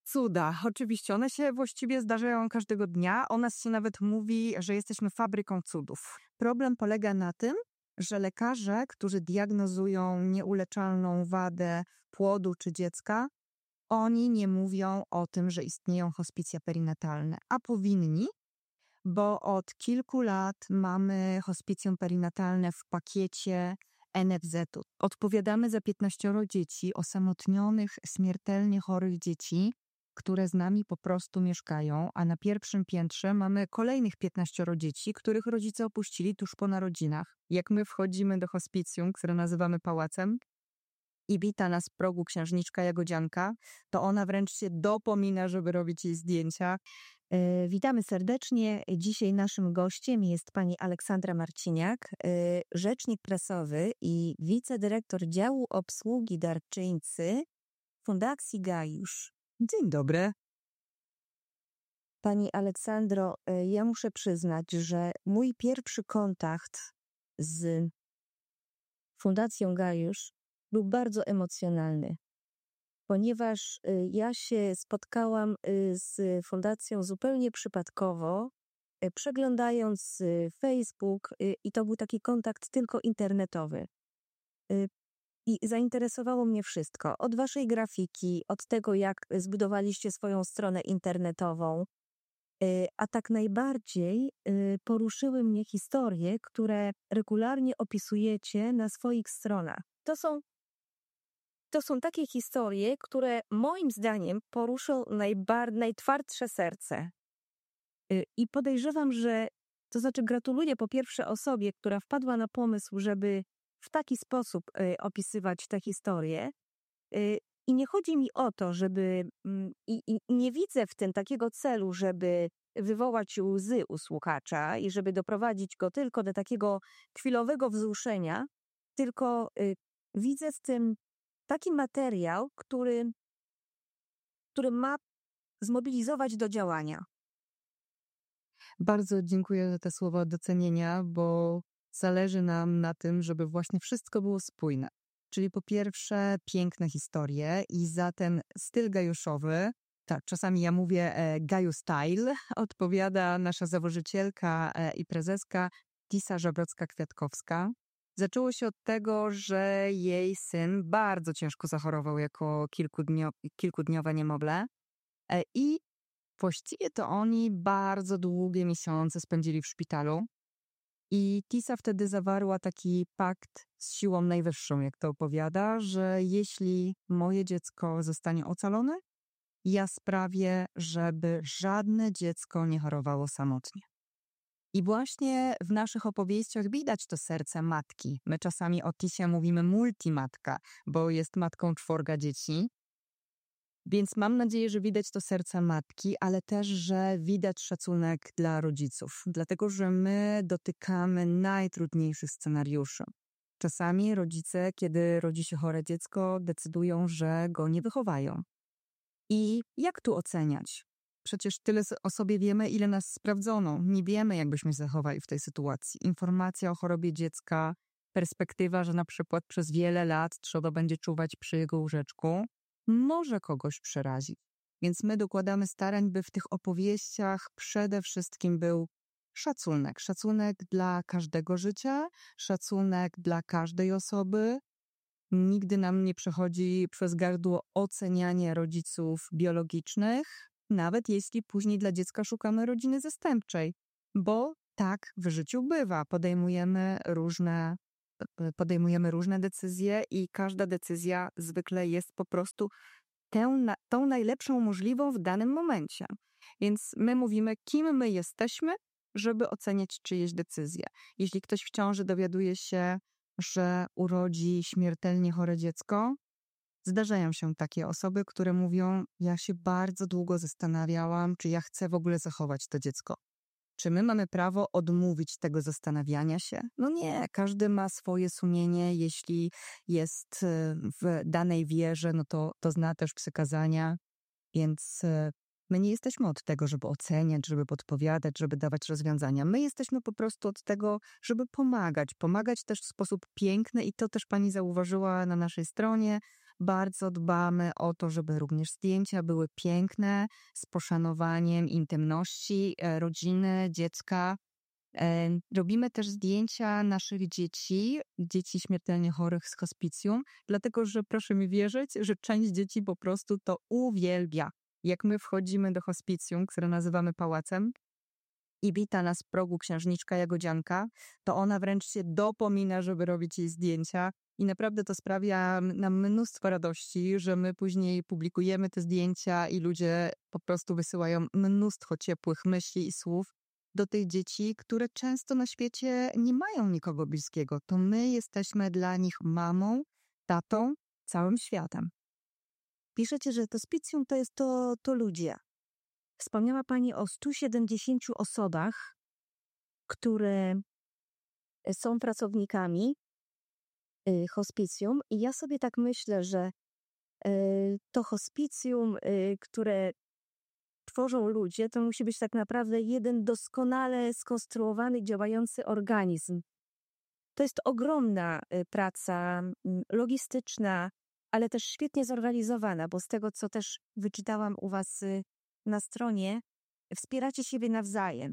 Cuda. Oczywiście, one się właściwie zdarzają każdego dnia. O nas się nawet mówi, że jesteśmy fabryką cudów. Problem polega na tym, że lekarze, którzy diagnozują nieuleczalną wadę płodu czy dziecka, oni nie mówią o tym, że istnieją hospicja perinatalne, a powinni, bo od kilku lat mamy hospicjum perinatalne w pakiecie NFZ-u. Odpowiadamy za 15 dzieci, osamotnionych, śmiertelnie chorych dzieci, które z nami po prostu mieszkają, a na pierwszym piętrze mamy kolejnych 15 dzieci, których rodzice opuścili tuż po narodzinach. Jak my wchodzimy do hospicjum, które nazywamy pałacem, i wita nas w progu księżniczka Jagodzianka, to ona wręcz się dopomina, żeby robić jej zdjęcia. Witamy serdecznie. Dzisiaj naszym gościem jest pani Aleksandra Marciniak, rzecznik prasowy i wicedyrektor działu obsługi darczyńcy Fundacji Gajusz. Dzień dobry. Pani Aleksandro, ja muszę przyznać, że mój pierwszy kontakt z Fundacją Gajusz był bardzo emocjonalny, ponieważ ja się spotkałam z fundacją zupełnie przypadkowo, przeglądając Facebook, i to był taki kontakt tylko internetowy. I zainteresowało mnie wszystko. Od waszej grafiki, od tego, jak zbudowaliście swoją stronę internetową, a tak najbardziej poruszyły mnie historie, które regularnie opisujecie na swoich stronach. To są takie historie, które moim zdaniem poruszą najtwardsze serce. I podejrzewam, to znaczy gratuluję po pierwsze osobie, która wpadła na pomysł, żeby w taki sposób opisywać te historie. I nie chodzi mi o to, i nie widzę w tym takiego celu, żeby wywołać łzy u słuchacza i żeby doprowadzić go tylko do takiego chwilowego wzruszenia, tylko widzę w tym taki materiał, który ma zmobilizować do działania. Bardzo dziękuję za te słowa docenienia, bo zależy nam na tym, żeby właśnie wszystko było spójne. Czyli po pierwsze piękne historie i za ten styl gajuszowy, tak, czasami ja mówię Gaju Style, odpowiada nasza założycielka i prezeska Tisa Żabrocka-Kwiatkowska. Zaczęło się od tego, że jej syn bardzo ciężko zachorował jako kilkudniowe niemowlę i właściwie to oni bardzo długie miesiące spędzili w szpitalu. I Tisa wtedy zawarła taki pakt z siłą najwyższą, jak to opowiada, że jeśli moje dziecko zostanie ocalone, ja sprawię, żeby żadne dziecko nie chorowało samotnie. I właśnie w naszych opowieściach widać to serce matki. My czasami o Tisie mówimy multimatka, bo jest matką 4 dzieci. Więc mam nadzieję, że widać to serce matki, ale też, że widać szacunek dla rodziców. Dlatego, że my dotykamy najtrudniejszych scenariuszy. Czasami rodzice, kiedy rodzi się chore dziecko, decydują, że go nie wychowają. I jak tu oceniać? Przecież tyle o sobie wiemy, ile nas sprawdzono. Nie wiemy, jak byśmy się zachowali w tej sytuacji. Informacja o chorobie dziecka, perspektywa, że na przykład przez wiele lat trzeba będzie czuwać przy jego łóżeczku, może kogoś przerazić. Więc my dokładamy starań, by w tych opowieściach przede wszystkim był szacunek. Szacunek dla każdego życia, szacunek dla każdej osoby. Nigdy nam nie przechodzi przez gardło ocenianie rodziców biologicznych, nawet jeśli później dla dziecka szukamy rodziny zastępczej, bo tak w życiu bywa. Podejmujemy różne decyzje i każda decyzja zwykle jest po prostu tą najlepszą możliwą w danym momencie. Więc my mówimy, kim my jesteśmy, żeby oceniać czyjeś decyzje. Jeśli ktoś w ciąży dowiaduje się, że urodzi śmiertelnie chore dziecko, zdarzają się takie osoby, które mówią, ja się bardzo długo zastanawiałam, czy ja chcę w ogóle zachować to dziecko. Czy my mamy prawo odmówić tego zastanawiania się? No nie, każdy ma swoje sumienie, jeśli jest w danej wierze, no to zna też przykazania, więc my nie jesteśmy od tego, żeby oceniać, żeby podpowiadać, żeby dawać rozwiązania. My jesteśmy po prostu od tego, żeby pomagać też w sposób piękny i to też pani zauważyła na naszej stronie, Bardzo dbamy o to, żeby również zdjęcia były piękne, z poszanowaniem intymności rodziny, dziecka. Robimy też zdjęcia naszych dzieci śmiertelnie chorych z hospicjum, dlatego że proszę mi wierzyć, że część dzieci po prostu to uwielbia. Jak my wchodzimy do hospicjum, które nazywamy pałacem, i wita nas w progu księżniczka Jagodzianka, to ona wręcz się dopomina, żeby robić jej zdjęcia. I naprawdę to sprawia nam mnóstwo radości, że my później publikujemy te zdjęcia i ludzie po prostu wysyłają mnóstwo ciepłych myśli i słów do tych dzieci, które często na świecie nie mają nikogo bliskiego. To my jesteśmy dla nich mamą, tatą, całym światem. Piszecie, że hospicjum to jest to ludzie. Wspomniała Pani o 170 osobach, które są pracownikami hospicjum i ja sobie tak myślę, że to hospicjum, które tworzą ludzie, to musi być tak naprawdę jeden doskonale skonstruowany, działający organizm. To jest ogromna praca logistyczna, ale też świetnie zorganizowana, bo z tego, co też wyczytałam u Was na stronie, wspieracie siebie nawzajem.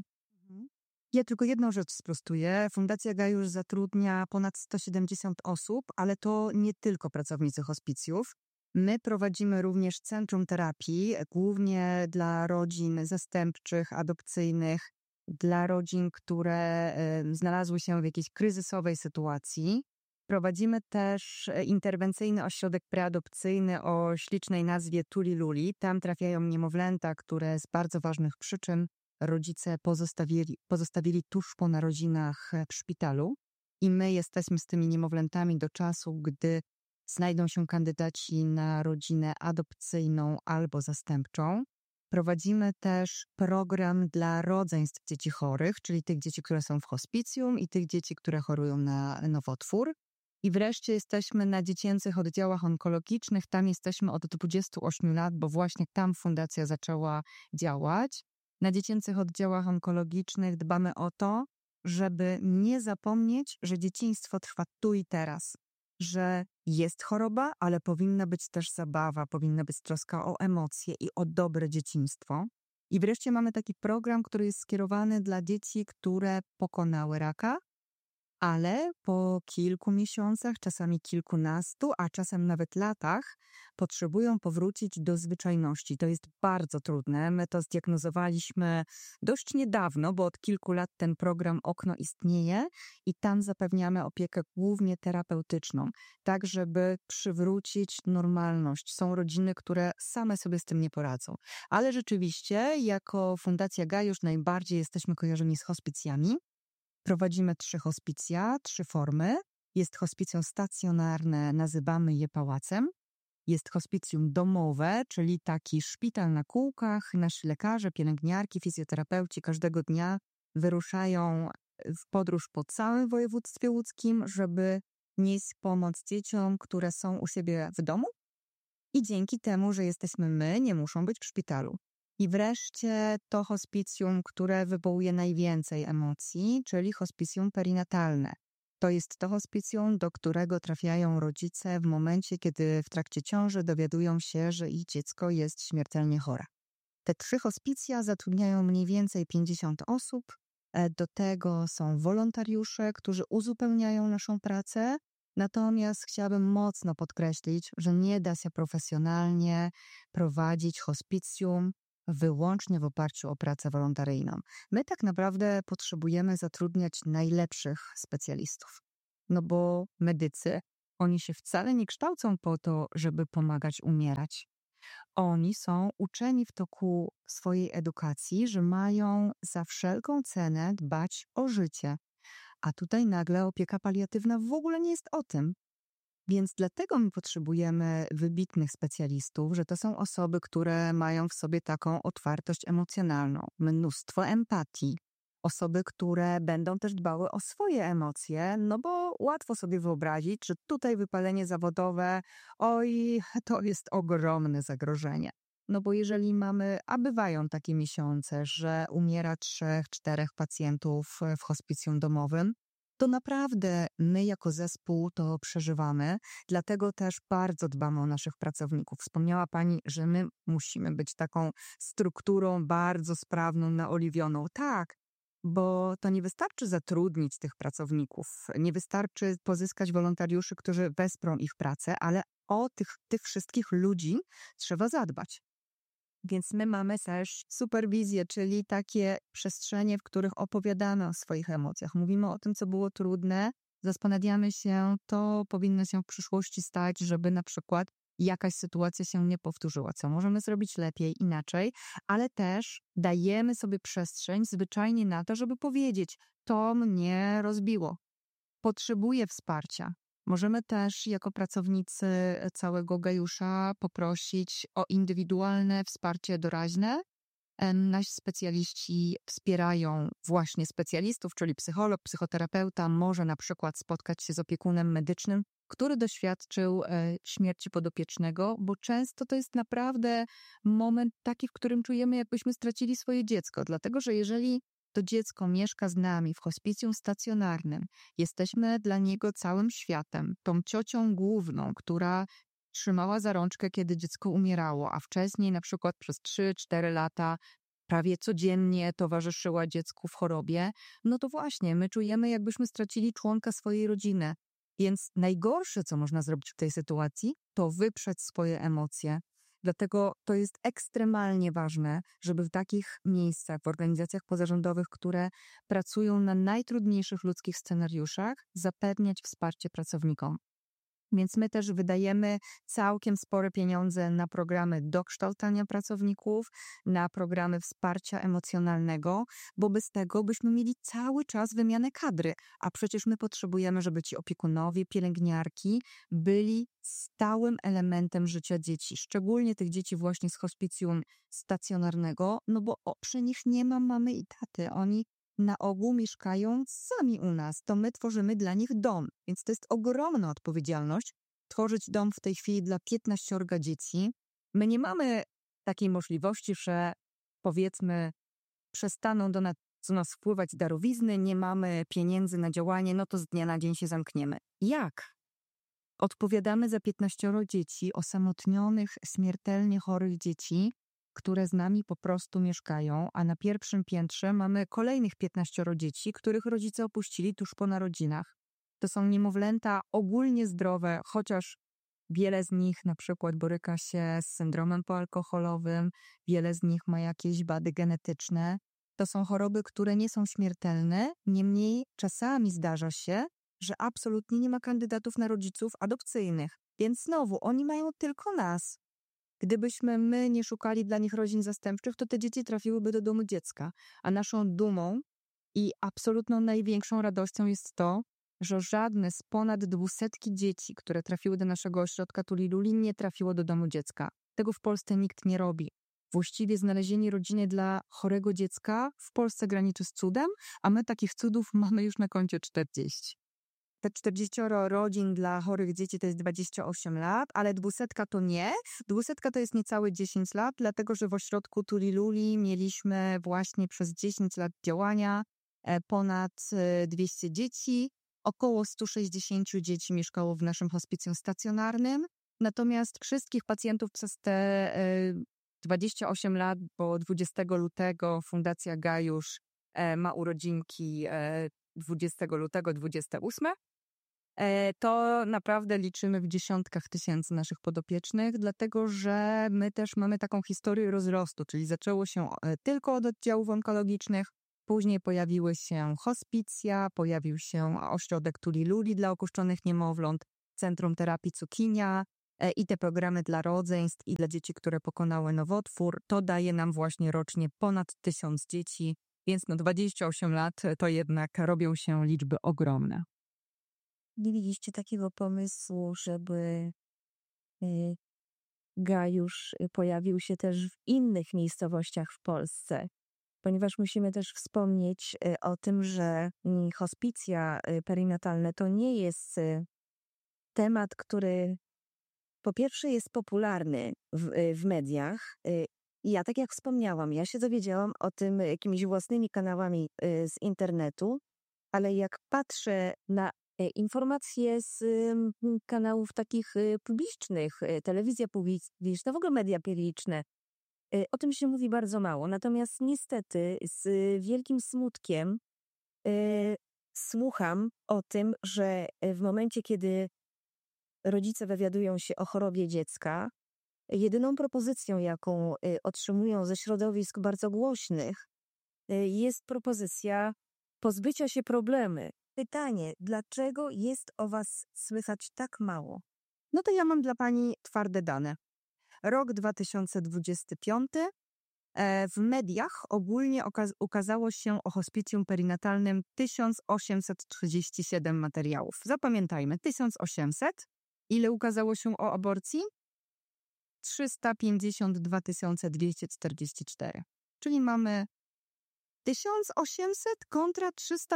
Ja tylko jedną rzecz sprostuję. Fundacja Gajusz zatrudnia ponad 170 osób, ale to nie tylko pracownicy hospicjów. My prowadzimy również centrum terapii, głównie dla rodzin zastępczych, adopcyjnych, dla rodzin, które znalazły się w jakiejś kryzysowej sytuacji. Prowadzimy też interwencyjny ośrodek preadopcyjny o ślicznej nazwie Tuli Luli. Tam trafiają niemowlęta, które z bardzo ważnych przyczyn rodzice pozostawili tuż po narodzinach w szpitalu. I my jesteśmy z tymi niemowlętami do czasu, gdy znajdą się kandydaci na rodzinę adopcyjną albo zastępczą. Prowadzimy też program dla rodzeństw dzieci chorych, czyli tych dzieci, które są w hospicjum i tych dzieci, które chorują na nowotwór. I wreszcie jesteśmy na dziecięcych oddziałach onkologicznych. Tam jesteśmy od 28 lat, bo właśnie tam fundacja zaczęła działać. Na dziecięcych oddziałach onkologicznych dbamy o to, żeby nie zapomnieć, że dzieciństwo trwa tu i teraz. Że jest choroba, ale powinna być też zabawa, powinna być troska o emocje i o dobre dzieciństwo. I wreszcie mamy taki program, który jest skierowany dla dzieci, które pokonały raka, ale po kilku miesiącach, czasami kilkunastu, a czasem nawet latach, potrzebują powrócić do zwyczajności. To jest bardzo trudne. My to zdiagnozowaliśmy dość niedawno, bo od kilku lat ten program Okno istnieje i tam zapewniamy opiekę głównie terapeutyczną, tak żeby przywrócić normalność. Są rodziny, które same sobie z tym nie poradzą. Ale rzeczywiście, jako Fundacja Gajusz najbardziej jesteśmy kojarzeni z hospicjami. Prowadzimy 3 hospicja, 3 formy. Jest hospicjum stacjonarne, nazywamy je pałacem. Jest hospicjum domowe, czyli taki szpital na kółkach. Nasi lekarze, pielęgniarki, fizjoterapeuci każdego dnia wyruszają w podróż po całym województwie łódzkim, żeby nieść pomoc dzieciom, które są u siebie w domu. I dzięki temu, że jesteśmy my, nie muszą być w szpitalu. I wreszcie to hospicjum, które wywołuje najwięcej emocji, czyli hospicjum perinatalne. To jest to hospicjum, do którego trafiają rodzice w momencie, kiedy w trakcie ciąży dowiadują się, że ich dziecko jest śmiertelnie chore. Te 3 hospicja zatrudniają mniej więcej 50 osób. Do tego są wolontariusze, którzy uzupełniają naszą pracę. Natomiast chciałabym mocno podkreślić, że nie da się profesjonalnie prowadzić hospicjum wyłącznie w oparciu o pracę wolontaryjną. My tak naprawdę potrzebujemy zatrudniać najlepszych specjalistów. No bo medycy, oni się wcale nie kształcą po to, żeby pomagać umierać. Oni są uczeni w toku swojej edukacji, że mają za wszelką cenę dbać o życie. A tutaj nagle opieka paliatywna w ogóle nie jest o tym. Więc dlatego my potrzebujemy wybitnych specjalistów, że to są osoby, które mają w sobie taką otwartość emocjonalną, mnóstwo empatii. Osoby, które będą też dbały o swoje emocje, no bo łatwo sobie wyobrazić, że tutaj wypalenie zawodowe, oj, to jest ogromne zagrożenie. No bo jeżeli mamy, a bywają takie miesiące, że umiera 3-4 pacjentów w hospicjum domowym, to naprawdę my jako zespół to przeżywamy, dlatego też bardzo dbamy o naszych pracowników. Wspomniała pani, że my musimy być taką strukturą bardzo sprawną, naoliwioną. Tak, bo to nie wystarczy zatrudnić tych pracowników, nie wystarczy pozyskać wolontariuszy, którzy wesprą ich pracę, ale o tych wszystkich ludzi trzeba zadbać. Więc my mamy też superwizję, czyli takie przestrzenie, w których opowiadamy o swoich emocjach. Mówimy o tym, co było trudne, zastanawiamy się, to powinno się w przyszłości stać, żeby na przykład jakaś sytuacja się nie powtórzyła. Co możemy zrobić lepiej, inaczej, ale też dajemy sobie przestrzeń zwyczajnie na to, żeby powiedzieć, to mnie rozbiło, potrzebuję wsparcia. Możemy też jako pracownicy całego Gajusza poprosić o indywidualne wsparcie doraźne. Nasi specjaliści wspierają właśnie specjalistów, czyli psycholog, psychoterapeuta może na przykład spotkać się z opiekunem medycznym, który doświadczył śmierci podopiecznego, bo często to jest naprawdę moment taki, w którym czujemy, jakbyśmy stracili swoje dziecko. Dlatego, że jeżeli to dziecko mieszka z nami w hospicjum stacjonarnym, jesteśmy dla niego całym światem, tą ciocią główną, która trzymała za rączkę, kiedy dziecko umierało, a wcześniej na przykład przez 3-4 lata prawie codziennie towarzyszyła dziecku w chorobie, no to właśnie my czujemy, jakbyśmy stracili członka swojej rodziny. Więc najgorsze, co można zrobić w tej sytuacji, to wyprzeć swoje emocje. Dlatego to jest ekstremalnie ważne, żeby w takich miejscach, w organizacjach pozarządowych, które pracują na najtrudniejszych ludzkich scenariuszach, zapewniać wsparcie pracownikom. Więc my też wydajemy całkiem spore pieniądze na programy dokształcania pracowników, na programy wsparcia emocjonalnego, bo bez tego byśmy mieli cały czas wymianę kadry, a przecież my potrzebujemy, żeby ci opiekunowie, pielęgniarki byli stałym elementem życia dzieci, szczególnie tych dzieci właśnie z hospicjum stacjonarnego, no bo przy nich nie ma mamy i taty, oni na ogół mieszkają sami u nas, to my tworzymy dla nich dom, więc to jest ogromna odpowiedzialność tworzyć dom w tej chwili dla 15 dzieci. My nie mamy takiej możliwości, że powiedzmy przestaną do nas wpływać darowizny, nie mamy pieniędzy na działanie, no to z dnia na dzień się zamkniemy. Jak? Odpowiadamy za 15 dzieci, osamotnionych, śmiertelnie chorych dzieci, które z nami po prostu mieszkają, a na pierwszym piętrze mamy kolejnych 15 dzieci, których rodzice opuścili tuż po narodzinach. To są niemowlęta ogólnie zdrowe, chociaż wiele z nich na przykład boryka się z syndromem poalkoholowym, wiele z nich ma jakieś wady genetyczne. To są choroby, które nie są śmiertelne, niemniej czasami zdarza się, że absolutnie nie ma kandydatów na rodziców adopcyjnych. Więc znowu, oni mają tylko nas. Gdybyśmy my nie szukali dla nich rodzin zastępczych, to te dzieci trafiłyby do domu dziecka. A naszą dumą i absolutną największą radością jest to, że żadne z ponad 200 dzieci, które trafiły do naszego ośrodka Tuli-Luli, nie trafiło do domu dziecka. Tego w Polsce nikt nie robi. Właściwie znalezienie rodziny dla chorego dziecka w Polsce graniczy z cudem, a my takich cudów mamy już na koncie 40. Te 40 rodzin dla chorych dzieci to jest 28 lat, ale 200 to nie. 200 to jest niecałe 10 lat, dlatego że w ośrodku Tuli-Luli mieliśmy właśnie przez 10 lat działania ponad 200 dzieci. Około 160 dzieci mieszkało w naszym hospicjum stacjonarnym. Natomiast wszystkich pacjentów przez te 28 lat, bo 20 lutego Fundacja Gajusz ma urodzinki 20 lutego 28. To naprawdę liczymy w dziesiątkach tysięcy naszych podopiecznych, dlatego że my też mamy taką historię rozrostu, czyli zaczęło się tylko od oddziałów onkologicznych, później pojawiły się hospicja, pojawił się ośrodek Tuli-Luli dla opuszczonych niemowląt, Centrum Terapii Cukinia i te programy dla rodzeństw i dla dzieci, które pokonały nowotwór. To daje nam właśnie rocznie ponad 1000 dzieci, więc 28 lat to jednak robią się liczby ogromne. Nie widzieliście takiego pomysłu, żeby Gajusz pojawił się też w innych miejscowościach w Polsce? Ponieważ musimy też wspomnieć o tym, że hospicja perinatalne to nie jest temat, który po pierwsze jest popularny w mediach. Ja, tak jak wspomniałam, ja się dowiedziałam o tym jakimiś własnymi kanałami z internetu, ale jak patrzę na informacje z kanałów takich publicznych, telewizja publiczna, w ogóle media publiczne, o tym się mówi bardzo mało. Natomiast niestety z wielkim smutkiem słucham o tym, że w momencie, kiedy rodzice wywiadują się o chorobie dziecka, jedyną propozycją, jaką otrzymują ze środowisk bardzo głośnych, jest propozycja pozbycia się problemy. Pytanie, dlaczego jest o was słychać tak mało? No to ja mam dla pani twarde dane. Rok 2025. W mediach ogólnie ukazało się o hospicjum perinatalnym 1837 materiałów. Zapamiętajmy, 1800. Ile ukazało się o aborcji? 352 244. Czyli mamy 1800 kontra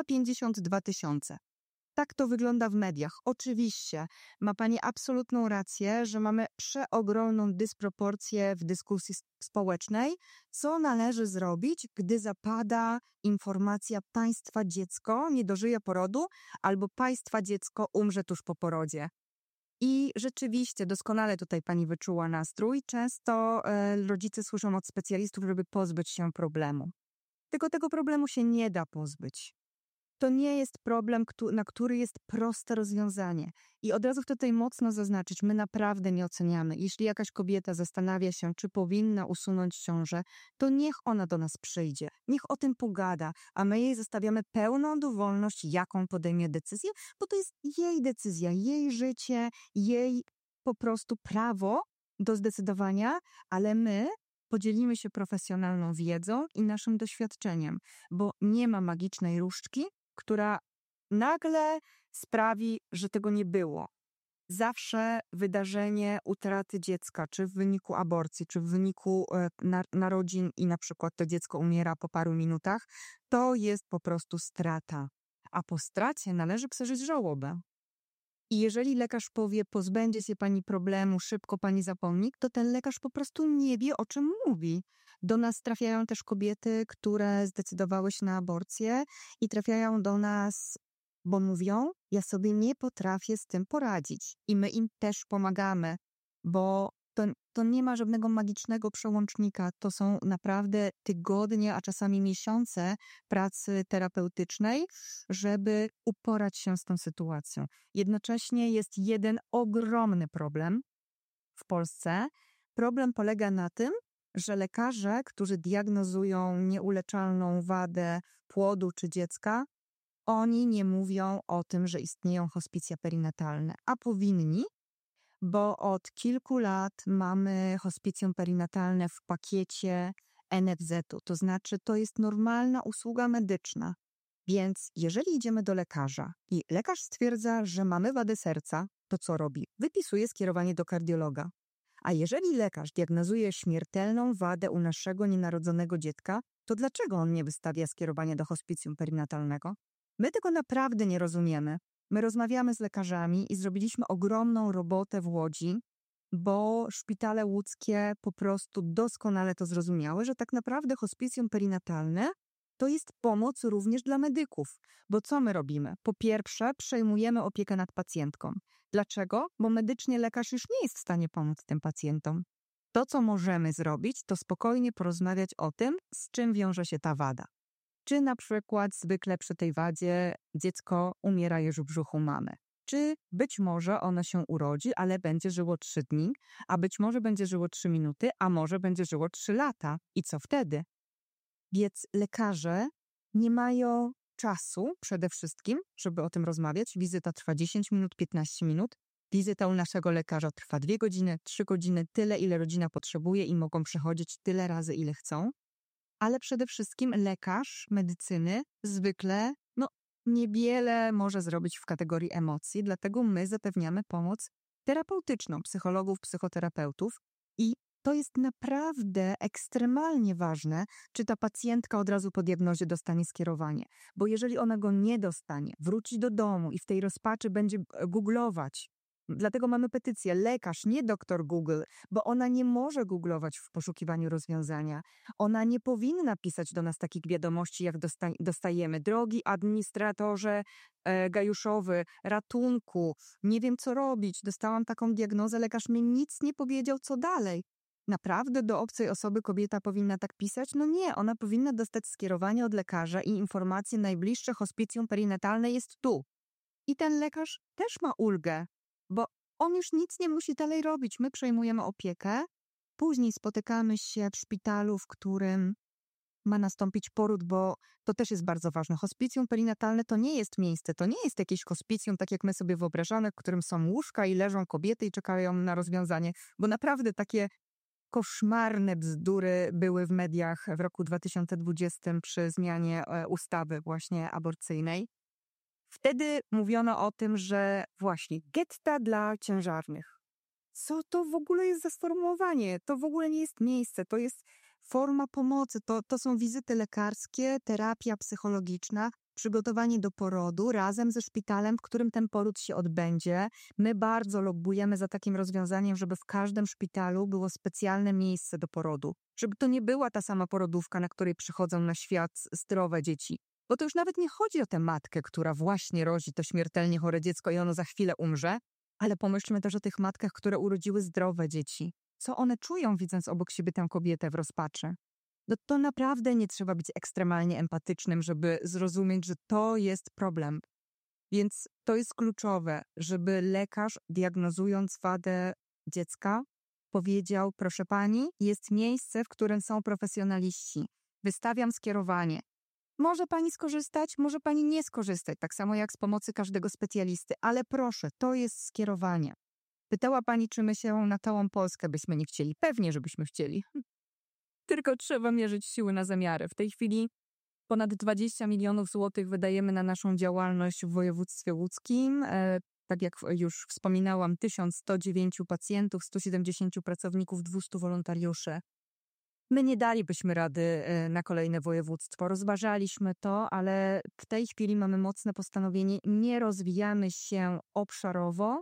352 000. Tak to wygląda w mediach. Oczywiście ma pani absolutną rację, że mamy przeogromną dysproporcję w dyskusji społecznej, co należy zrobić, gdy zapada informacja państwa dziecko nie dożyje porodu albo państwa dziecko umrze tuż po porodzie. I rzeczywiście doskonale tutaj pani wyczuła nastrój. Często rodzice słyszą od specjalistów, żeby pozbyć się problemu. Tylko tego problemu się nie da pozbyć. To nie jest problem, na który jest proste rozwiązanie. I od razu chcę tutaj mocno zaznaczyć, my naprawdę nie oceniamy. Jeśli jakaś kobieta zastanawia się, czy powinna usunąć ciążę, to niech ona do nas przyjdzie, niech o tym pogada, a my jej zostawiamy pełną dowolność, jaką podejmie decyzję, bo to jest jej decyzja, jej życie, jej po prostu prawo do zdecydowania, ale my podzielimy się profesjonalną wiedzą i naszym doświadczeniem, bo nie ma magicznej różdżki, która nagle sprawi, że tego nie było. Zawsze wydarzenie utraty dziecka, czy w wyniku aborcji, czy w wyniku narodzin i na przykład to dziecko umiera po paru minutach, to jest po prostu strata. A po stracie należy przeżyć żałobę. I jeżeli lekarz powie, pozbędzie się pani problemu, szybko pani zapomni, to ten lekarz po prostu nie wie, o czym mówi. Do nas trafiają też kobiety, które zdecydowały się na aborcję i trafiają do nas, bo mówią, ja sobie nie potrafię z tym poradzić. I my im też pomagamy, bo to nie ma żadnego magicznego przełącznika. To są naprawdę tygodnie, a czasami miesiące pracy terapeutycznej, żeby uporać się z tą sytuacją. Jednocześnie jest jeden ogromny problem w Polsce. Problem polega na tym, że lekarze, którzy diagnozują nieuleczalną wadę płodu czy dziecka, oni nie mówią o tym, że istnieją hospicja perinatalne, a powinni, bo od kilku lat mamy hospicjum perinatalne w pakiecie NFZ-u, to znaczy to jest normalna usługa medyczna. Więc jeżeli idziemy do lekarza i lekarz stwierdza, że mamy wadę serca, to co robi? Wypisuje skierowanie do kardiologa. A jeżeli lekarz diagnozuje śmiertelną wadę u naszego nienarodzonego dziecka, to dlaczego on nie wystawia skierowania do hospicjum perinatalnego? My tego naprawdę nie rozumiemy. My rozmawiamy z lekarzami i zrobiliśmy ogromną robotę w Łodzi, bo szpitale łódzkie po prostu doskonale to zrozumiały, że tak naprawdę hospicjum perinatalne to jest pomoc również dla medyków. Bo co my robimy? Po pierwsze, przejmujemy opiekę nad pacjentką. Dlaczego? Bo medycznie lekarz już nie jest w stanie pomóc tym pacjentom. To, co możemy zrobić, to spokojnie porozmawiać o tym, z czym wiąże się ta wada. Czy na przykład zwykle przy tej wadzie dziecko umiera już w brzuchu mamy. Czy być może ono się urodzi, ale będzie żyło 3 dni, a być może będzie żyło 3 minuty, a może będzie żyło 3 lata. I co wtedy? Więc lekarze nie mają czasu przede wszystkim, żeby o tym rozmawiać. Wizyta trwa 10 minut, 15 minut. Wizyta u naszego lekarza trwa 2 godziny, 3 godziny, tyle ile rodzina potrzebuje i mogą przychodzić tyle razy, ile chcą. Ale przede wszystkim lekarz medycyny zwykle niewiele może zrobić w kategorii emocji, dlatego my zapewniamy pomoc terapeutyczną, psychologów, psychoterapeutów i to jest naprawdę ekstremalnie ważne, czy ta pacjentka od razu po diagnozie dostanie skierowanie. Bo jeżeli ona go nie dostanie, wróci do domu i w tej rozpaczy będzie googlować, Dlatego mamy petycję. Lekarz, nie doktor Google, bo ona nie może googlować w poszukiwaniu rozwiązania. Ona nie powinna pisać do nas takich wiadomości, jak dostajemy. Drogi administratorze Gajuszowy, ratunku, nie wiem co robić, dostałam taką diagnozę, lekarz mi nic nie powiedział, co dalej. Naprawdę do obcej osoby kobieta powinna tak pisać? No nie, ona powinna dostać skierowanie od lekarza i informację, najbliższe hospicjum perinatalne jest tu. I ten lekarz też ma ulgę, bo on już nic nie musi dalej robić. My przejmujemy opiekę, później spotykamy się w szpitalu, w którym ma nastąpić poród, bo to też jest bardzo ważne. Hospicjum perinatalne to nie jest miejsce, to nie jest jakieś hospicjum, tak jak my sobie wyobrażamy, w którym są łóżka i leżą kobiety i czekają na rozwiązanie, bo naprawdę takie koszmarne bzdury były w mediach w roku 2020 przy zmianie ustawy właśnie aborcyjnej. Wtedy mówiono o tym, że właśnie getta dla ciężarnych. Co to w ogóle jest za sformułowanie? To w ogóle nie jest miejsce, to jest forma pomocy, to są wizyty lekarskie, terapia psychologiczna, przygotowanie do porodu razem ze szpitalem, w którym ten poród się odbędzie. My bardzo lobbujemy za takim rozwiązaniem, żeby w każdym szpitalu było specjalne miejsce do porodu. Żeby to nie była ta sama porodówka, na której przychodzą na świat zdrowe dzieci. Bo to już nawet nie chodzi o tę matkę, która właśnie rodzi to śmiertelnie chore dziecko i ono za chwilę umrze, ale pomyślmy też o tych matkach, które urodziły zdrowe dzieci. Co one czują, widząc obok siebie tę kobietę w rozpaczy? No to naprawdę nie trzeba być ekstremalnie empatycznym, żeby zrozumieć, że to jest problem. Więc to jest kluczowe, żeby lekarz, diagnozując wadę dziecka, powiedział: proszę pani, jest miejsce, w którym są profesjonaliści. Wystawiam skierowanie. Może pani skorzystać, może pani nie skorzystać, tak samo jak z pomocy każdego specjalisty, ale proszę, to jest skierowanie. Pytała pani, czy my się na całą Polskę byśmy nie chcieli. Pewnie, żebyśmy chcieli. Tylko trzeba mierzyć siły na zamiary. W tej chwili ponad 20 milionów złotych wydajemy na naszą działalność w województwie łódzkim. Tak jak już wspominałam, 1109 pacjentów, 170 pracowników, 200 wolontariuszy. My nie dalibyśmy rady na kolejne województwo. Rozważaliśmy to, ale w tej chwili mamy mocne postanowienie. Nie rozwijamy się obszarowo,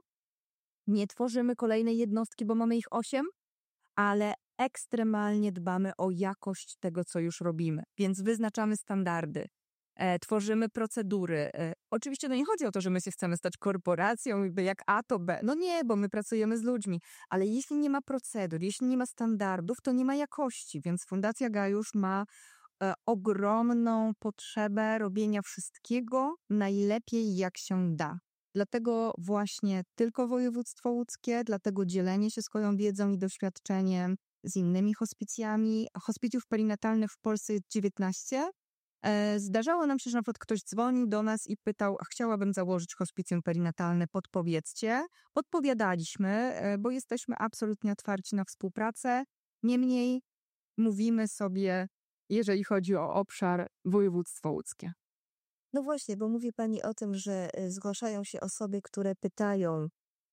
nie tworzymy kolejnej jednostki, bo mamy ich 8, ale ekstremalnie dbamy o jakość tego, co już robimy. Więc wyznaczamy standardy, tworzymy procedury. Oczywiście nie chodzi o to, że my się chcemy stać korporacją i jak A to B. No nie, bo my pracujemy z ludźmi. Ale jeśli nie ma procedur, jeśli nie ma standardów, to nie ma jakości. Więc Fundacja Gajusz ma ogromną potrzebę robienia wszystkiego najlepiej, jak się da. Dlatego właśnie tylko województwo łódzkie, dlatego dzielenie się swoją wiedzą i doświadczeniem z innymi hospicjami. Hospicjów perinatalnych w Polsce jest 19. Zdarzało nam się, że na przykład ktoś dzwonił do nas i pytał: a chciałabym założyć hospicjum perinatalne, podpowiedzcie. Podpowiadaliśmy, bo jesteśmy absolutnie otwarci na współpracę. Niemniej mówimy sobie, jeżeli chodzi o obszar, województwo łódzkie. No właśnie, bo mówi pani o tym, że zgłaszają się osoby, które pytają,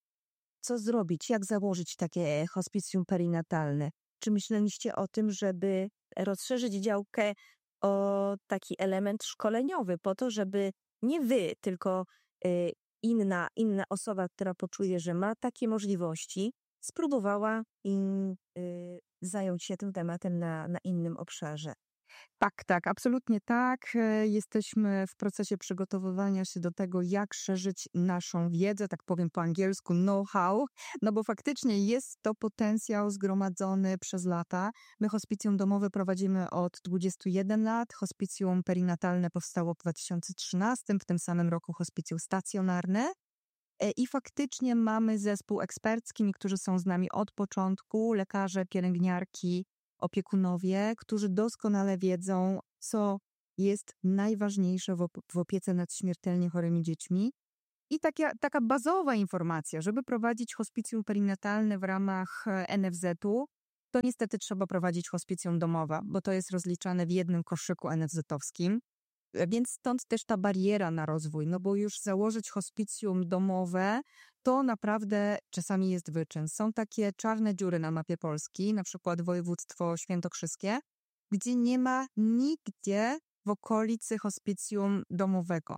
co zrobić, jak założyć takie hospicjum perinatalne. Czy myśleliście o tym, żeby rozszerzyć działkę o taki element szkoleniowy, po to, żeby nie wy, tylko inna osoba, która poczuje, że ma takie możliwości, spróbowała zająć się tym tematem na innym obszarze? Tak, absolutnie tak. Jesteśmy w procesie przygotowywania się do tego, jak szerzyć naszą wiedzę, tak powiem po angielsku, know-how, no bo faktycznie jest to potencjał zgromadzony przez lata. My hospicjum domowe prowadzimy od 21 lat, hospicjum perinatalne powstało w 2013, w tym samym roku hospicjum stacjonarne. I faktycznie mamy zespół ekspercki, którzy są z nami od początku, lekarze, pielęgniarki, opiekunowie, którzy doskonale wiedzą, co jest najważniejsze w opiece nad śmiertelnie chorymi dziećmi. I taka bazowa informacja, żeby prowadzić hospicjum perinatalne w ramach NFZ-u, to niestety trzeba prowadzić hospicjum domowe, bo to jest rozliczane w jednym koszyku NFZ-owskim. Więc stąd też ta bariera na rozwój, no bo już założyć hospicjum domowe to naprawdę czasami jest wyczyn. Są takie czarne dziury na mapie Polski, na przykład województwo świętokrzyskie, gdzie nie ma nigdzie w okolicy hospicjum domowego.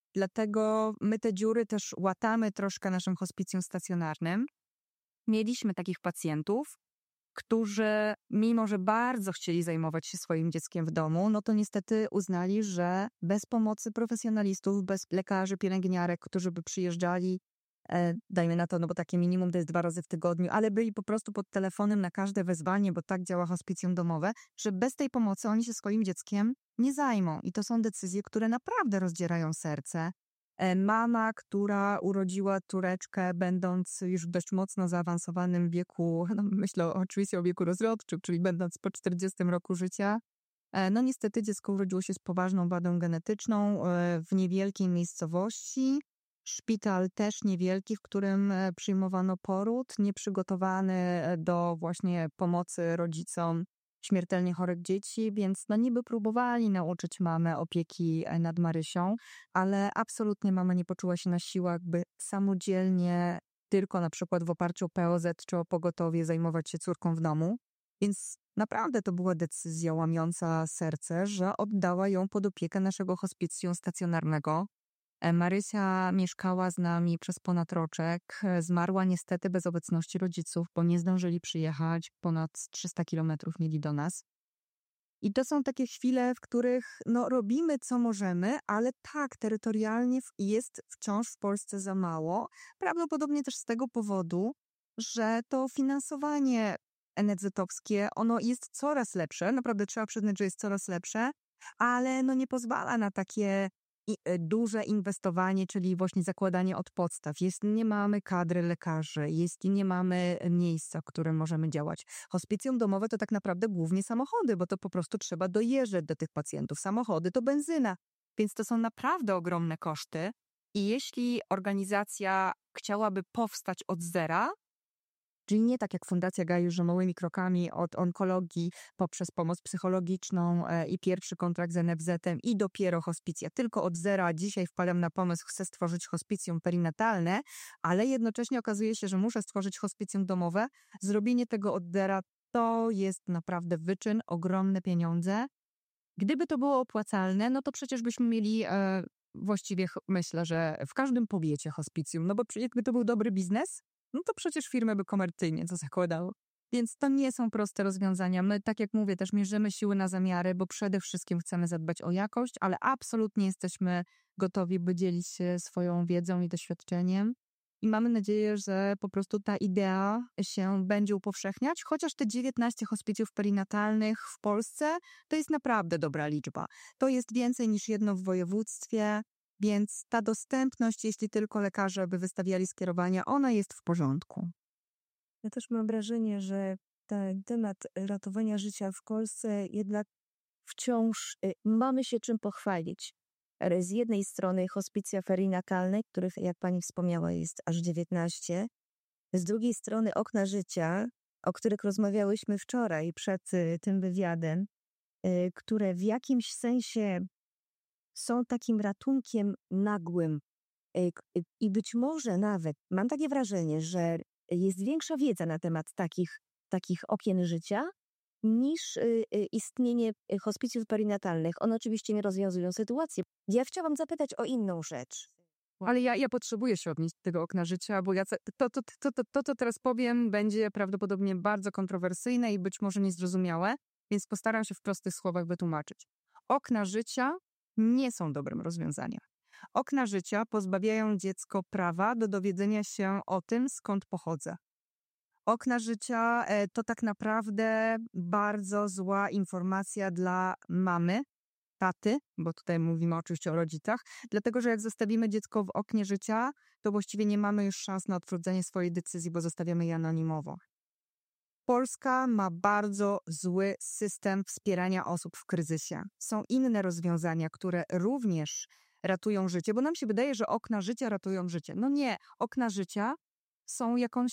Dlatego my te dziury też łatamy troszkę naszym hospicjum stacjonarnym. Mieliśmy takich pacjentów, którzy mimo, że bardzo chcieli zajmować się swoim dzieckiem w domu, no to niestety uznali, że bez pomocy profesjonalistów, bez lekarzy, pielęgniarek, którzy by przyjeżdżali, dajmy na to, no bo takie minimum to jest 2 razy w tygodniu, ale byli po prostu pod telefonem na każde wezwanie, bo tak działa hospicjum domowe, że bez tej pomocy oni się swoim dzieckiem nie zajmą. I to są decyzje, które naprawdę rozdzierają serce. Mama, która urodziła córeczkę, będąc już w dość mocno zaawansowanym wieku, no myślę oczywiście o wieku rozrodczym, czyli będąc po 40 roku życia, no niestety dziecko urodziło się z poważną wadą genetyczną w niewielkiej miejscowości. Szpital też niewielki, w którym przyjmowano poród, nieprzygotowany do właśnie pomocy rodzicom śmiertelnie chorych dzieci, więc no niby próbowali nauczyć mamę opieki nad Marysią, ale absolutnie mama nie poczuła się na siłach, by samodzielnie, tylko na przykład w oparciu o POZ czy o pogotowie zajmować się córką w domu. Więc naprawdę to była decyzja łamiąca serce, że oddała ją pod opiekę naszego hospicjum stacjonarnego. Marysia mieszkała z nami przez ponad roczek. Zmarła niestety bez obecności rodziców, bo nie zdążyli przyjechać. Ponad 300 kilometrów mieli do nas. I to są takie chwile, w których no, robimy co możemy, ale tak, terytorialnie jest wciąż w Polsce za mało. Prawdopodobnie też z tego powodu, że to finansowanie NFZ-owskie, ono jest coraz lepsze. Naprawdę trzeba przyznać, że jest coraz lepsze, ale no nie pozwala na takie duże inwestowanie, czyli właśnie zakładanie od podstaw. Jeśli nie mamy kadry lekarzy, jeśli nie mamy miejsca, w którym możemy działać. Hospicjum domowe to tak naprawdę głównie samochody, bo to po prostu trzeba dojeżdżać do tych pacjentów. Samochody to benzyna, więc to są naprawdę ogromne koszty. I jeśli organizacja chciałaby powstać od zera, czyli nie tak jak Fundacja Gajusz, że małymi krokami od onkologii poprzez pomoc psychologiczną i pierwszy kontrakt z NFZ-em i dopiero hospicja. Tylko od zera. Dzisiaj wpadam na pomysł, chcę stworzyć hospicjum perinatalne, ale jednocześnie okazuje się, że muszę stworzyć hospicjum domowe. Zrobienie tego od zera to jest naprawdę wyczyn, ogromne pieniądze. Gdyby to było opłacalne, no to przecież byśmy mieli właściwie myślę, że w każdym powiecie hospicjum, no bo jakby to był dobry biznes, no to przecież firmy by komercyjnie to zakładały. Więc to nie są proste rozwiązania. My, tak jak mówię, też mierzymy siły na zamiary, bo przede wszystkim chcemy zadbać o jakość, ale absolutnie jesteśmy gotowi, by dzielić się swoją wiedzą i doświadczeniem. I mamy nadzieję, że po prostu ta idea się będzie upowszechniać, chociaż te 19 hospicjów perinatalnych w Polsce to jest naprawdę dobra liczba. To jest więcej niż jedno w województwie. Więc ta dostępność, jeśli tylko lekarze by wystawiali skierowania, ona jest w porządku. Ja też mam wrażenie, że ten temat ratowania życia w Polsce jednak wciąż mamy się czym pochwalić. Z jednej strony hospicja perinatalne, których, jak pani wspomniała, jest aż 19. Z drugiej strony okna życia, o których rozmawiałyśmy wczoraj przed tym wywiadem, które w jakimś sensie są takim ratunkiem nagłym. I być może nawet, mam takie wrażenie, że jest większa wiedza na temat takich okien życia niż istnienie hospicjów perinatalnych. One oczywiście nie rozwiązują sytuacji. Ja chciałam zapytać o inną rzecz. Ale ja potrzebuję się odnieść do tego okna życia, bo to, co teraz powiem, będzie prawdopodobnie bardzo kontrowersyjne i być może niezrozumiałe, więc postaram się w prostych słowach wytłumaczyć. Okna życia nie są dobrym rozwiązaniem. Okna życia pozbawiają dziecko prawa do dowiedzenia się o tym, skąd pochodzę. Okna życia to tak naprawdę bardzo zła informacja dla mamy, taty, bo tutaj mówimy oczywiście o rodzicach, dlatego że jak zostawimy dziecko w oknie życia, to właściwie nie mamy już szans na odwrócenie swojej decyzji, bo zostawiamy je anonimowo. Polska ma bardzo zły system wspierania osób w kryzysie. Są inne rozwiązania, które również ratują życie, bo nam się wydaje, że okna życia ratują życie. No nie, okna życia są jakąś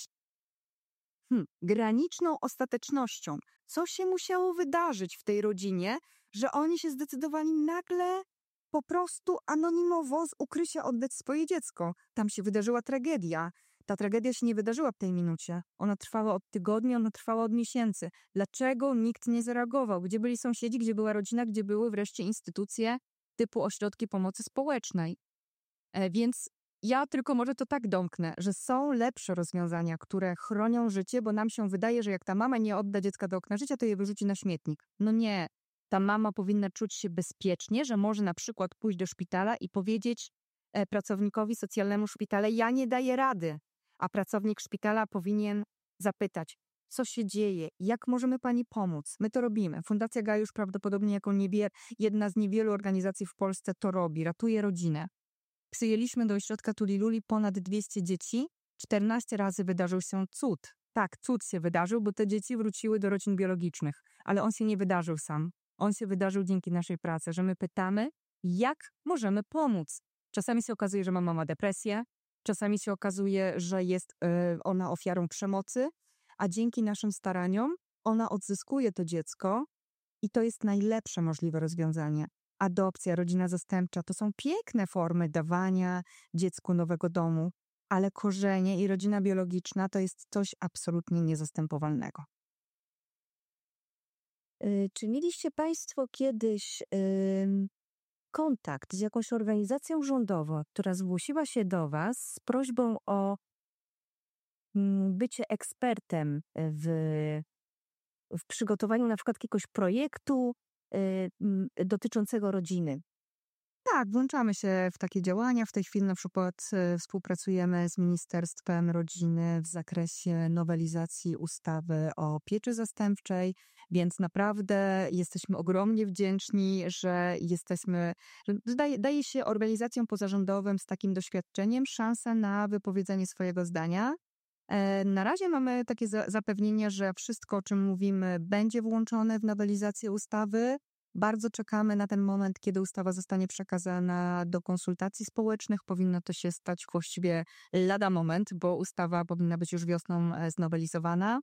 graniczną ostatecznością. Co się musiało wydarzyć w tej rodzinie, że oni się zdecydowali nagle po prostu anonimowo z ukrycia oddać swoje dziecko. Tam się wydarzyła tragedia. Ta tragedia się nie wydarzyła w tej minucie. Ona trwała od tygodni, ona trwała od miesięcy. Dlaczego nikt nie zareagował? Gdzie byli sąsiedzi, gdzie była rodzina, gdzie były wreszcie instytucje typu ośrodki pomocy społecznej? Więc ja tylko może to tak domknę, że są lepsze rozwiązania, które chronią życie, bo nam się wydaje, że jak ta mama nie odda dziecka do okna życia, to je wyrzuci na śmietnik. No nie. Ta mama powinna czuć się bezpiecznie, że może na przykład pójść do szpitala i powiedzieć pracownikowi socjalnemu szpitala, ja nie daję rady. A pracownik szpitala powinien zapytać, co się dzieje, jak możemy pani pomóc. My to robimy. Fundacja Gajusz prawdopodobnie jako jedna z niewielu organizacji w Polsce to robi, ratuje rodzinę. Przyjęliśmy do ośrodka Tuliluli ponad 200 dzieci. 14 razy wydarzył się cud. Tak, cud się wydarzył, bo te dzieci wróciły do rodzin biologicznych, ale on się nie wydarzył sam. On się wydarzył dzięki naszej pracy, że my pytamy, jak możemy pomóc. Czasami się okazuje, że mama ma depresję, czasami się okazuje, że jest ona ofiarą przemocy, a dzięki naszym staraniom ona odzyskuje to dziecko i to jest najlepsze możliwe rozwiązanie. Adopcja, rodzina zastępcza to są piękne formy dawania dziecku nowego domu, ale korzenie i rodzina biologiczna to jest coś absolutnie niezastępowalnego. Czy mieliście państwo kiedyś kontakt z jakąś organizacją rządową, która zgłosiła się do was z prośbą o bycie ekspertem w przygotowaniu na przykład jakiegoś projektu dotyczącego rodziny? Tak, włączamy się w takie działania. W tej chwili na przykład współpracujemy z Ministerstwem Rodziny w zakresie nowelizacji ustawy o pieczy zastępczej, więc naprawdę jesteśmy ogromnie wdzięczni, że daje się organizacjom pozarządowym z takim doświadczeniem szansę na wypowiedzenie swojego zdania. Na razie mamy takie zapewnienie, że wszystko, o czym mówimy, będzie włączone w nowelizację ustawy. Bardzo czekamy na ten moment, kiedy ustawa zostanie przekazana do konsultacji społecznych. Powinno to się stać właściwie lada moment, bo ustawa powinna być już wiosną znowelizowana.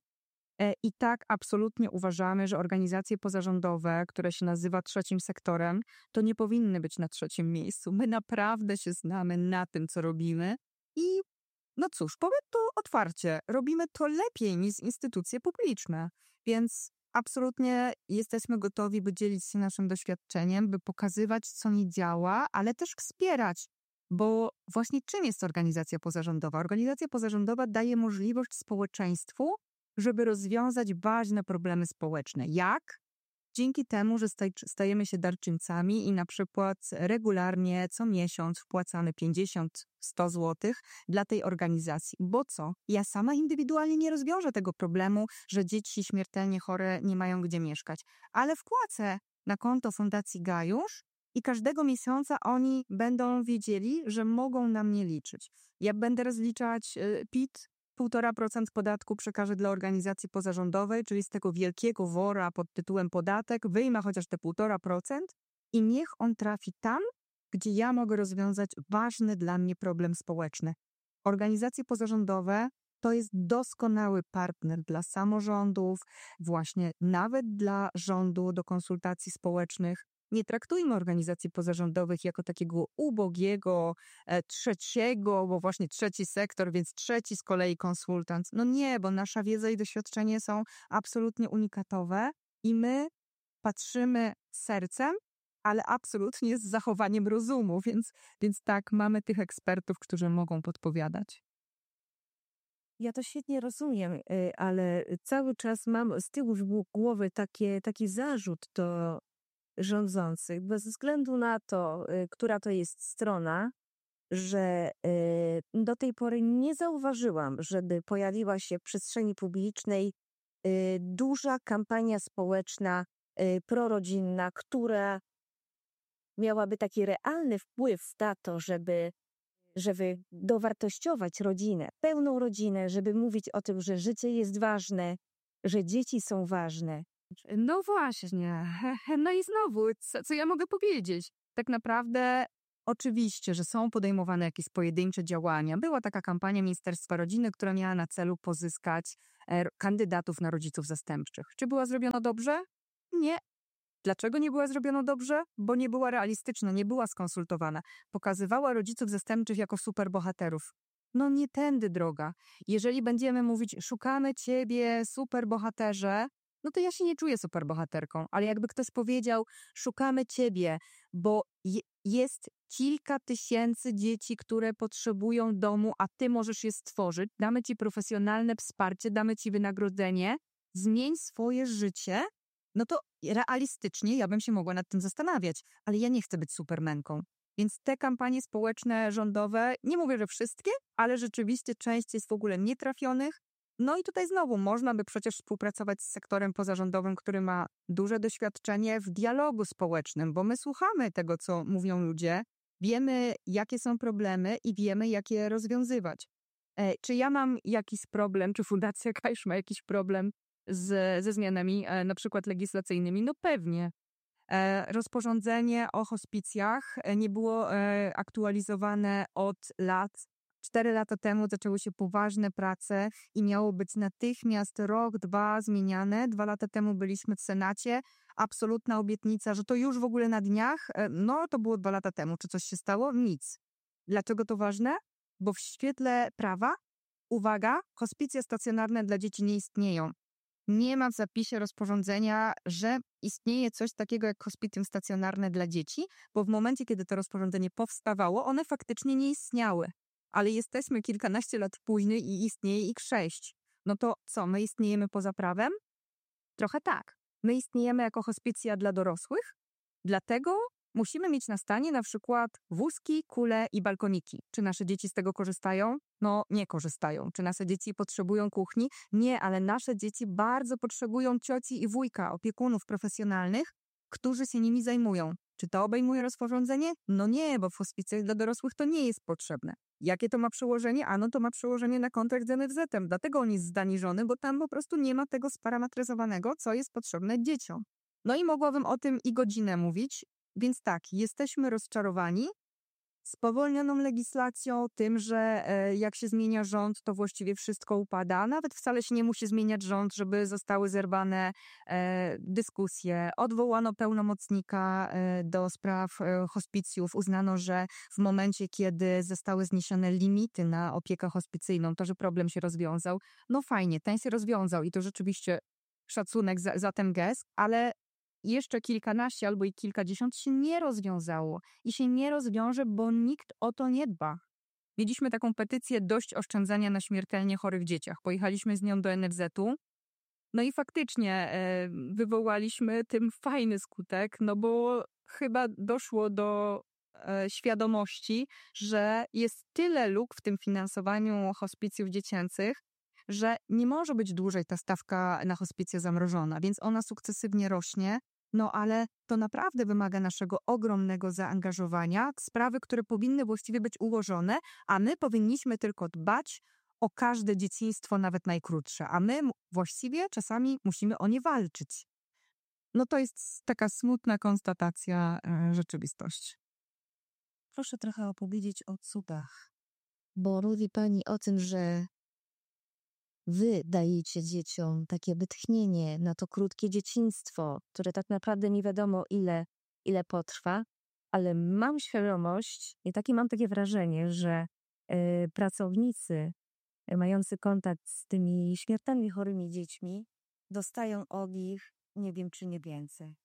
I tak absolutnie uważamy, że organizacje pozarządowe, które się nazywa trzecim sektorem, to nie powinny być na trzecim miejscu. My naprawdę się znamy na tym, co robimy i no cóż, powiem to otwarcie, robimy to lepiej niż instytucje publiczne, więc absolutnie jesteśmy gotowi, by dzielić się naszym doświadczeniem, by pokazywać, co nie działa, ale też wspierać, bo właśnie czym jest organizacja pozarządowa? Organizacja pozarządowa daje możliwość społeczeństwu, żeby rozwiązać ważne problemy społeczne. Jak? Dzięki temu, że stajemy się darczyńcami i na przykład regularnie co miesiąc wpłacamy 50-100 złotych dla tej organizacji. Bo co? Ja sama indywidualnie nie rozwiążę tego problemu, że dzieci śmiertelnie chore nie mają gdzie mieszkać, ale wpłacę na konto Fundacji Gajusz i każdego miesiąca oni będą wiedzieli, że mogą na mnie liczyć. Ja będę rozliczać PIT, 1,5% podatku przekażę dla organizacji pozarządowej, czyli z tego wielkiego wora pod tytułem podatek wyjmę chociaż te 1,5% i niech on trafi tam, gdzie ja mogę rozwiązać ważny dla mnie problem społeczny. Organizacje pozarządowe to jest doskonały partner dla samorządów, właśnie nawet dla rządu do konsultacji społecznych. Nie traktujmy organizacji pozarządowych jako takiego ubogiego, trzeciego, bo właśnie trzeci sektor, więc trzeci z kolei konsultant. No nie, bo nasza wiedza i doświadczenie są absolutnie unikatowe i my patrzymy sercem, ale absolutnie z zachowaniem rozumu, więc tak, mamy tych ekspertów, którzy mogą podpowiadać. Ja to świetnie rozumiem, ale cały czas mam z tyłu głowy taki zarzut do rządzących, bez względu na to, która to jest strona, że do tej pory nie zauważyłam, żeby pojawiła się w przestrzeni publicznej duża kampania społeczna prorodzinna, która miałaby taki realny wpływ na to, żeby dowartościować rodzinę, pełną rodzinę, żeby mówić o tym, że życie jest ważne, że dzieci są ważne. No właśnie. No i znowu, co ja mogę powiedzieć? Tak naprawdę oczywiście, że są podejmowane jakieś pojedyncze działania. Była taka kampania Ministerstwa Rodziny, która miała na celu pozyskać kandydatów na rodziców zastępczych. Czy była zrobiona dobrze? Nie. Dlaczego nie była zrobiona dobrze? Bo nie była realistyczna, nie była skonsultowana. Pokazywała rodziców zastępczych jako superbohaterów. No nie tędy droga. Jeżeli będziemy mówić, szukamy ciebie, superbohaterze, no to ja się nie czuję superbohaterką. Ale jakby ktoś powiedział, szukamy ciebie, bo jest kilka tysięcy dzieci, które potrzebują domu, a ty możesz je stworzyć. Damy ci profesjonalne wsparcie, damy ci wynagrodzenie. Zmień swoje życie. No to realistycznie ja bym się mogła nad tym zastanawiać, ale ja nie chcę być supermenką. Więc te kampanie społeczne, rządowe, nie mówię, że wszystkie, ale rzeczywiście część jest w ogóle nietrafionych. No i tutaj znowu można by przecież współpracować z sektorem pozarządowym, który ma duże doświadczenie w dialogu społecznym, bo my słuchamy tego, co mówią ludzie, wiemy, jakie są problemy i wiemy, jak je rozwiązywać. Czy ja mam jakiś problem, czy Fundacja Kaisz ma jakiś problem ze zmianami na przykład legislacyjnymi? No pewnie. Rozporządzenie o hospicjach nie było aktualizowane od lat. 4 lata temu zaczęły się poważne prace i miało być natychmiast rok, 2 zmieniane. 2 lata temu byliśmy w Senacie. Absolutna obietnica, że to już w ogóle na dniach. No to było 2 lata temu. Czy coś się stało? Nic. Dlaczego to ważne? Bo w świetle prawa, uwaga, hospicje stacjonarne dla dzieci nie istnieją. Nie ma w zapisie rozporządzenia, że istnieje coś takiego jak hospicjum stacjonarne dla dzieci, bo w momencie, kiedy to rozporządzenie powstawało, one faktycznie nie istniały. Ale jesteśmy kilkanaście lat później i istnieje ich 6. No to co, my istniejemy poza prawem? Trochę tak. My istniejemy jako hospicja dla dorosłych, dlatego musimy mieć na stanie na przykład wózki, kule i balkoniki. Czy nasze dzieci z tego korzystają? No nie korzystają. Czy nasze dzieci potrzebują kuchni? Nie, ale nasze dzieci bardzo potrzebują cioci i wujka, opiekunów profesjonalnych, którzy się nimi zajmują. Czy to obejmuje rozporządzenie? No nie, bo w hospicjach dla dorosłych to nie jest potrzebne. Jakie to ma przełożenie? Ano to ma przełożenie na kontrakt z NFZ-em. Dlatego on jest zaniżony, bo tam po prostu nie ma tego sparametryzowanego, co jest potrzebne dzieciom. No i mogłabym o tym i godzinę mówić. Więc tak, jesteśmy rozczarowani spowolnioną legislacją, tym, że jak się zmienia rząd, to właściwie wszystko upada. Nawet wcale się nie musi zmieniać rząd, żeby zostały zerwane dyskusje. Odwołano pełnomocnika do spraw hospicjów. Uznano, że w momencie, kiedy zostały zniesione limity na opiekę hospicyjną, to, że problem się rozwiązał. No fajnie, ten się rozwiązał i to rzeczywiście szacunek za ten gest, ale jeszcze kilkanaście albo i kilkadziesiąt się nie rozwiązało i się nie rozwiąże, bo nikt o to nie dba. Mieliśmy taką petycję dość oszczędzania na śmiertelnie chorych dzieciach. Pojechaliśmy z nią do NFZ-u. No i faktycznie wywołaliśmy tym fajny skutek, no bo chyba doszło do świadomości, że jest tyle luk w tym finansowaniu hospicjów dziecięcych, że nie może być dłużej ta stawka na hospicje zamrożona, więc ona sukcesywnie rośnie. No ale to naprawdę wymaga naszego ogromnego zaangażowania, sprawy, które powinny właściwie być ułożone, a my powinniśmy tylko dbać o każde dzieciństwo, nawet najkrótsze, a my właściwie czasami musimy o nie walczyć. No to jest taka smutna konstatacja rzeczywistości. Proszę trochę opowiedzieć o cudach, bo mówi Pani o tym, że Wy dajecie dzieciom takie wytchnienie na to krótkie dzieciństwo, które tak naprawdę nie wiadomo ile potrwa, ale mam świadomość i mam takie wrażenie, że pracownicy mający kontakt z tymi śmiertelnie chorymi dziećmi dostają od nich nie wiem czy nie więcej.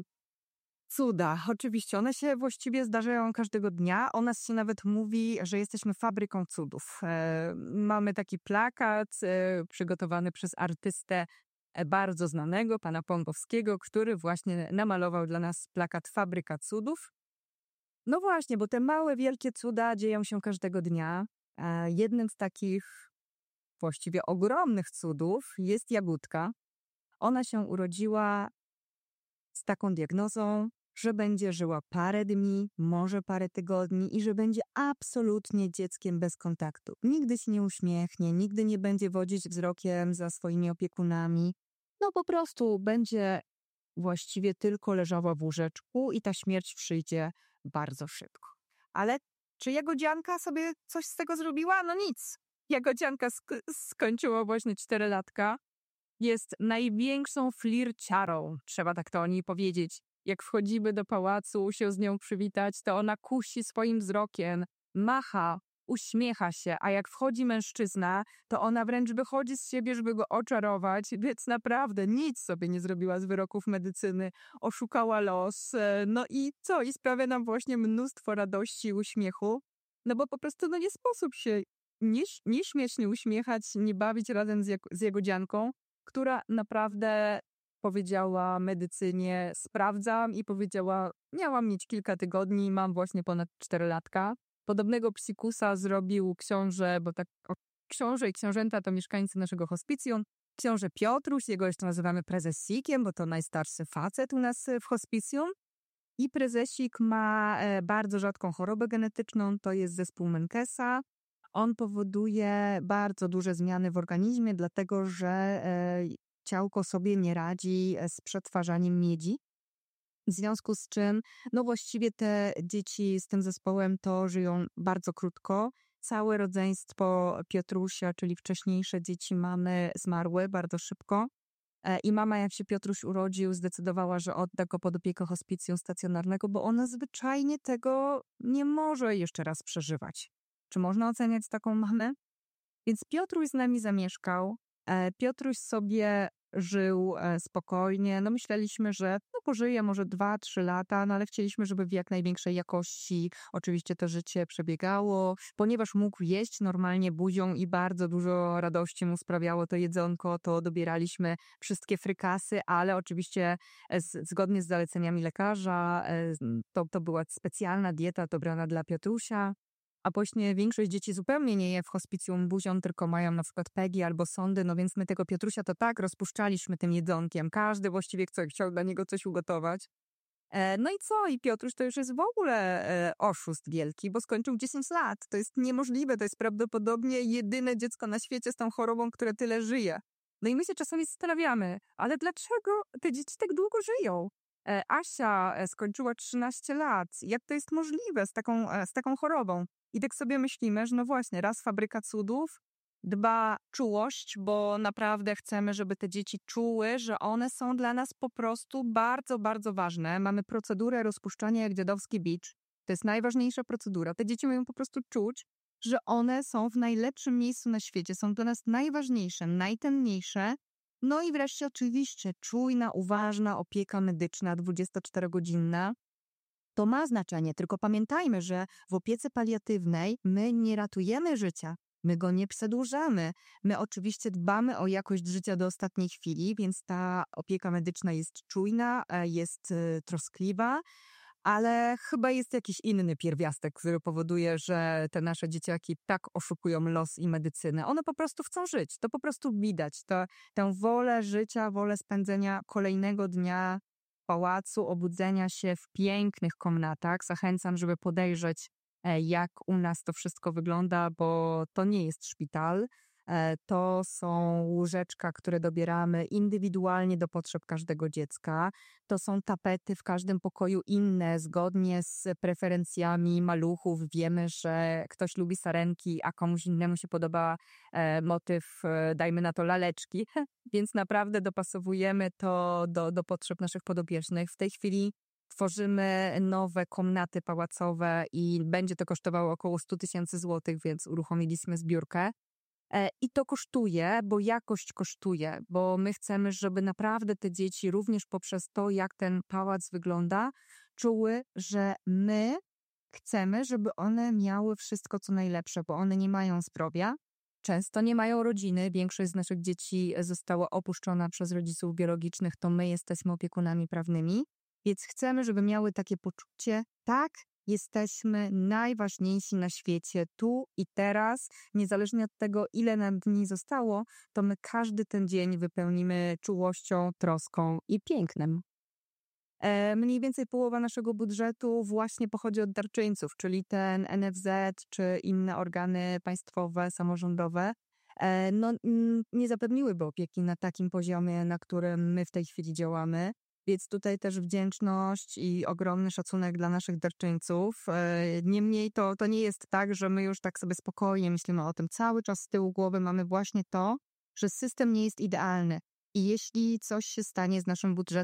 Cuda, oczywiście, one się właściwie zdarzają każdego dnia. O nas się nawet mówi, że jesteśmy fabryką cudów. Mamy taki plakat przygotowany przez artystę bardzo znanego, pana Pąkowskiego, który właśnie namalował dla nas plakat Fabryka Cudów. No właśnie, bo te małe, wielkie cuda dzieją się każdego dnia. Jednym z takich właściwie ogromnych cudów jest Jagódka. Ona się urodziła z taką diagnozą, że będzie żyła parę dni, może parę tygodni i że będzie absolutnie dzieckiem bez kontaktu. Nigdy się nie uśmiechnie, nigdy nie będzie wodzić wzrokiem za swoimi opiekunami. No po prostu będzie właściwie tylko leżała w łóżeczku i ta śmierć przyjdzie bardzo szybko. Ale czy Jagodzianka sobie coś z tego zrobiła? No nic. Jagodzianka skończyła właśnie 4-latka. Jest największą flirciarą, trzeba tak to o niej powiedzieć. Jak wchodzimy do pałacu się z nią przywitać, to ona kusi swoim wzrokiem, macha, uśmiecha się, a jak wchodzi mężczyzna, to ona wręcz wychodzi z siebie, żeby go oczarować, więc naprawdę nic sobie nie zrobiła z wyroków medycyny, oszukała los, no i co? I sprawia nam właśnie mnóstwo radości i uśmiechu, no bo po prostu nie sposób się nieśmiesznie uśmiechać, nie bawić razem z jego dzianką, która naprawdę powiedziała medycynie sprawdzam i powiedziała miałam mieć kilka tygodni, mam właśnie ponad 4 latka. Podobnego psikusa zrobił książę, bo tak książę i książęta to mieszkańcy naszego hospicjum. Książę Piotruś, jego jeszcze nazywamy prezesikiem, bo to najstarszy facet u nas w hospicjum. I prezesik ma bardzo rzadką chorobę genetyczną, to jest zespół Menkesa. On powoduje bardzo duże zmiany w organizmie, dlatego że ciałko sobie nie radzi z przetwarzaniem miedzi. W związku z czym, no właściwie te dzieci z tym zespołem to żyją bardzo krótko. Całe rodzeństwo Piotrusia, czyli wcześniejsze dzieci mamy, zmarły bardzo szybko. I mama, jak się Piotruś urodził, zdecydowała, że odda go pod opiekę hospicjum stacjonarnego, bo ona zwyczajnie tego nie może jeszcze raz przeżywać. Czy można oceniać taką mamę? Więc Piotruś z nami zamieszkał. Piotruś sobie żył spokojnie. No myśleliśmy, że pożyje może 2-3 lata, no ale chcieliśmy, żeby w jak największej jakości oczywiście to życie przebiegało, ponieważ mógł jeść normalnie buzią i bardzo dużo radości mu sprawiało to jedzonko, to dobieraliśmy wszystkie frykasy, ale oczywiście zgodnie z zaleceniami lekarza to była specjalna dieta dobrana dla Piotrusia. A właśnie większość dzieci zupełnie nie je w hospicjum buzią, tylko mają na przykład PEGI albo sondy, no więc my tego Piotrusia to tak rozpuszczaliśmy tym jedzonkiem. Każdy właściwie chciał dla niego coś ugotować. No i co? I Piotruś to już jest w ogóle oszust wielki, bo skończył 10 lat. To jest niemożliwe, to jest prawdopodobnie jedyne dziecko na świecie z tą chorobą, które tyle żyje. No i my się czasami zastanawiamy, ale dlaczego te dzieci tak długo żyją? Asia skończyła 13 lat. Jak to jest możliwe z taką chorobą? I tak sobie myślimy, że no właśnie, raz fabryka cudów, 2 czułość, bo naprawdę chcemy, żeby te dzieci czuły, że one są dla nas po prostu bardzo, bardzo ważne. Mamy procedurę rozpuszczania jak dziadowski bicz. To jest najważniejsza procedura. Te dzieci mają po prostu czuć, że one są w najlepszym miejscu na świecie, są dla nas najważniejsze, najcenniejsze. No i wreszcie oczywiście czujna, uważna opieka medyczna 24-godzinna. To ma znaczenie, tylko pamiętajmy, że w opiece paliatywnej my nie ratujemy życia, my go nie przedłużamy. My oczywiście dbamy o jakość życia do ostatniej chwili, więc ta opieka medyczna jest czujna, jest troskliwa, ale chyba jest jakiś inny pierwiastek, który powoduje, że te nasze dzieciaki tak oszukują los i medycynę. One po prostu chcą żyć, to po prostu widać. Tę wolę życia, wolę spędzenia kolejnego dnia w pałacu, obudzenia się w pięknych komnatach. Zachęcam, żeby podejrzeć, jak u nas to wszystko wygląda, bo to nie jest szpital. To są łóżeczka, które dobieramy indywidualnie do potrzeb każdego dziecka. To są tapety w każdym pokoju inne, zgodnie z preferencjami maluchów. Wiemy, że ktoś lubi sarenki, a komuś innemu się podoba motyw, dajmy na to, laleczki. Więc naprawdę dopasowujemy to do potrzeb naszych podopiecznych. W tej chwili tworzymy nowe komnaty pałacowe i będzie to kosztowało około 100 000 złotych, więc uruchomiliśmy zbiórkę. I to kosztuje, bo jakość kosztuje, bo my chcemy, żeby naprawdę te dzieci również poprzez to, jak ten pałac wygląda, czuły, że my chcemy, żeby one miały wszystko, co najlepsze, bo one nie mają zdrowia, często nie mają rodziny. Większość z naszych dzieci została opuszczona przez rodziców biologicznych, to my jesteśmy opiekunami prawnymi, więc chcemy, żeby miały takie poczucie, tak, jesteśmy najważniejsi na świecie, tu i teraz, niezależnie od tego, ile nam dni zostało, to my każdy ten dzień wypełnimy czułością, troską i pięknem. Mniej więcej połowa naszego budżetu właśnie pochodzi od darczyńców, czyli ten NFZ czy inne organy państwowe, samorządowe. Nie zapewniłyby opieki na takim poziomie, na którym my w tej chwili działamy. Więc tutaj też wdzięczność i ogromny szacunek dla naszych darczyńców. Niemniej to nie jest tak, że my już tak sobie spokojnie myślimy o tym. Cały czas z tyłu głowy mamy właśnie to, że system nie jest idealny. I jeśli coś się stanie z naszym budżetem,